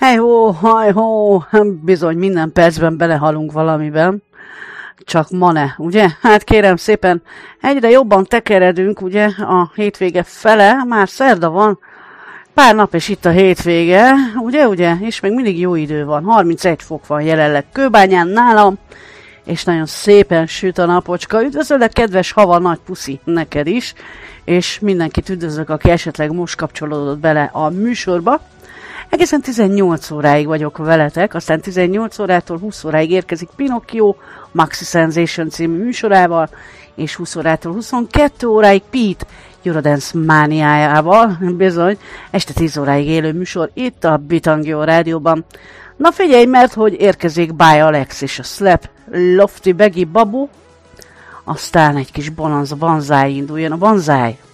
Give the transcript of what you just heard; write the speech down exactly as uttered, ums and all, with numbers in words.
Hej-hó, haj-hó, bizony minden percben belehalunk valamiben, csak ma ne, ugye? Hát kérem szépen, egyre jobban tekeredünk, ugye, a hétvége fele, már szerda van, pár nap és itt a hétvége, ugye, ugye, és még mindig jó idő van, harmincegy fok van jelenleg Kőbányán nálam, és nagyon szépen süt a napocska. Üdvözöllek, kedves hava, nagy puszi neked is, és mindenkit üdvözlök, aki esetleg most kapcsolódott bele a műsorba. Egészen tizennyolc óráig vagyok veletek, aztán tizennyolc órától húsz óráig érkezik Pinocchio Maxi Sensation című műsorával, és húsz órától huszonkettő óráig Pete Eurodance mániájával, bizony, este tíz óráig élő műsor itt a Bitangio rádióban. Na figyelj, mert hogy érkezik By Alex és a Slap Lofty Baggy Babu, aztán egy kis bonanza banzáj induljon a banzáj.